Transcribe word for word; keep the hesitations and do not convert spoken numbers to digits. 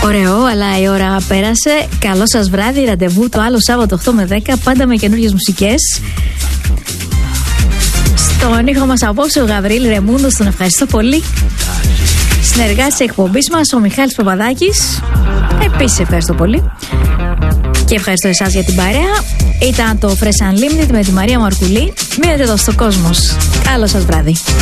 Ωραίο, αλλά η ώρα πέρασε. Καλό σας βράδυ, ραντεβού το άλλο Σάββατο οκτώ με δέκα, πάντα με καινούργιες μουσικές. Στον ήχο μας απόψε ο Γαβρίλ Ρεμούντος, τον ευχαριστώ πολύ. Συνεργάτης της εκπομπής μας ο Μιχάλης Παπαδάκης, επίσης ευχαριστώ πολύ. Και ευχαριστώ εσάς για την παρέα. Ήταν το Fresh Unlimited με τη Μαρία Μαρκουλή. Μείνετε εδώ στο Κόσμος. Καλό σας βράδυ.